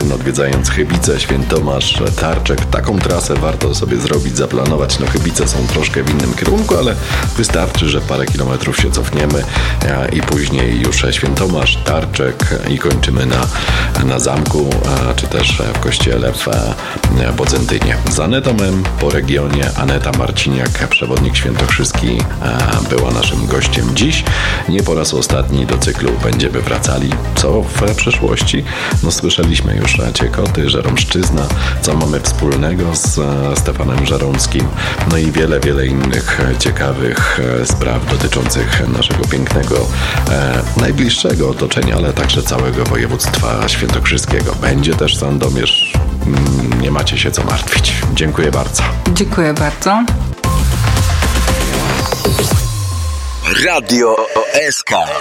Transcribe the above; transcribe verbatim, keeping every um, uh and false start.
godzin, odwiedzając Chybice, Świętomasz, Tarczek. Taką trasę warto sobie zrobić, zaplanować. No Chybice są troszkę w innym kierunku, ale wystarczy, że parę kilometrów się cofniemy i później już Świętomasz, Tarczek i kończymy na, na zamku, czy też w kościele w Bodzentynie. Z Anetą M po regionie. Aneta Marciniak, przewodnik świętokrzyski, była naszym gościem dziś. Nie po raz ostatni do cyklu Będziemy wracali. Co w przyszłości? No słyszeliśmy już Ciekoty, Żeromszczyzna, co mamy wspólnego z Stefanem Żeromskim, no i wiele, wiele innych ciekawych spraw dotyczących naszego pięknego, e, najbliższego otoczenia, ale także całego województwa świętokrzyskiego. Będzie też Sandomierz. Nie macie się co martwić. Dziękuję bardzo. Dziękuję bardzo. Radio S K.